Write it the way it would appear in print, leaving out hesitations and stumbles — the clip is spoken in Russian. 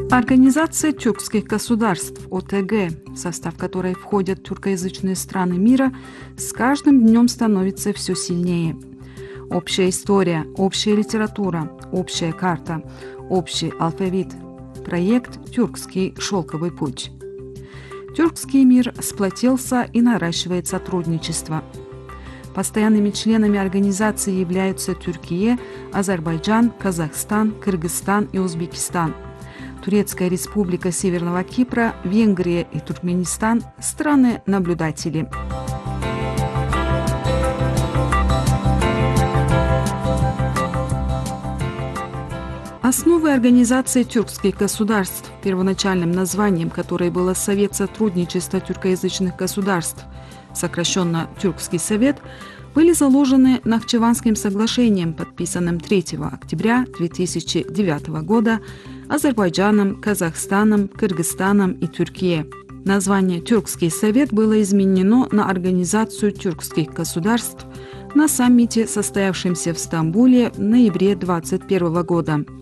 Организация тюркских государств ОТГ, в состав которой входят тюркоязычные страны мира, с каждым днем становится все сильнее. Общая история, общая литература, общая карта, общий алфавит. Проект «Тюркский шелковый путь». Тюркский мир сплотился и наращивает сотрудничество. Постоянными членами организации являются Türkiye, Азербайджан, Казахстан, Кыргызстан и Узбекистан. Турецкая республика Северного Кипра, Венгрия и Туркменистан – страны-наблюдатели. Основой организации тюркских государств, первоначальным названием которой было Совет сотрудничества тюркоязычных государств, сокращенно Тюркский совет, были заложены Нахчеванским соглашением, подписанным 3 октября 2009 года Азербайджаном, Казахстаном, Кыргызстаном и Türkiye. Название «Тюркский совет» было изменено на Организацию тюркских государств на саммите, состоявшемся в Стамбуле в ноябре 2021 года.